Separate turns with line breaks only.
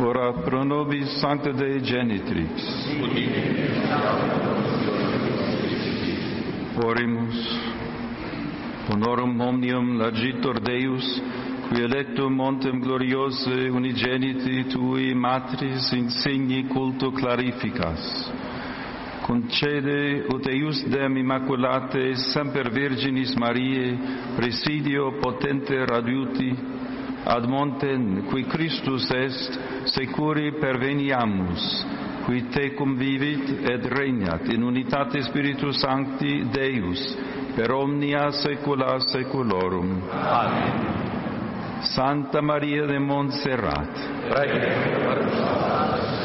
ora pro nobis Sancta Dei Genitrix. Orimus. Honorum omnium lagitor Deus, qui electum montem gloriose unigeniti tui matris insigni culto clarificas. Concede ut eiusdem immaculate semper Virginis Mariae presidio potente radiuti ad montem qui Christus est securi perveniamus, qui tecum vivit et regnat in unitate Spiritus Sancti Deus per omnia saecula saeculorum.
Amen.
Santa Maria de Montserrat,
Prega.